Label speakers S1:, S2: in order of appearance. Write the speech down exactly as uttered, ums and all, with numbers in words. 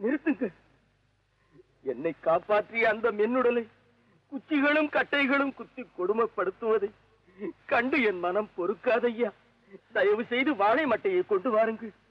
S1: நிறுத்துங்கள். என்னை காப்பாற்றிய அந்த மென்னுடலை குச்சிகளும் கட்டைகளும் குத்தி கொடுமைப்படுத்துவதை கண்டு என் மனம் பொறுக்காதையா. தயவு செய்து வாழை மட்டையை கொண்டு வாருங்கள்.